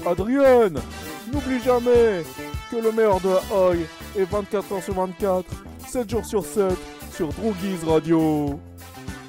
Adrienne, n'oublie jamais que le meilleur de la Oi est 24h sur 24, 7 jours sur 7 sur Droogies Radio.